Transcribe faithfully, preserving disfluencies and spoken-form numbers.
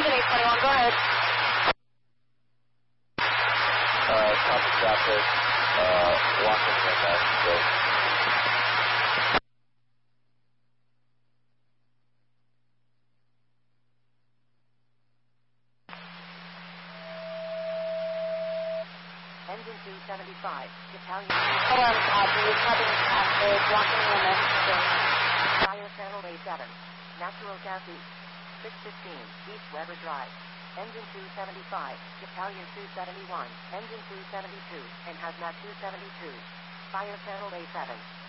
Engine eight twenty-one, go ahead. Uh, copy traffic, uh, Washington, that's good. Engine two seventy-five, Battalion... Hello, copy, copy traffic, Washington, Fire Channel A seven, Natural Gas East, six fifteen, East Weber Drive. Engine two seventy-five, Battalion two seventy-one, Engine two seventy-two, and Hazmat two seventy-two. Fire Channel A seven.